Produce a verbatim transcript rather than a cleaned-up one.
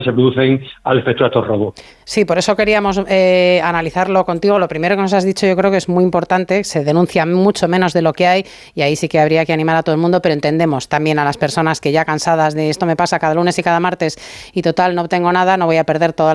se producen al efectuar estos robos. Sí, por eso queríamos eh, analizarlo contigo. Lo primero que nos has dicho yo creo que es muy importante, se denuncia mucho menos de lo que hay y ahí sí que habría que animar a todo el mundo, pero entendemos también a las personas que ya cansadas de esto me pasa cada lunes y cada martes y total no obtengo nada, no voy a perder toda la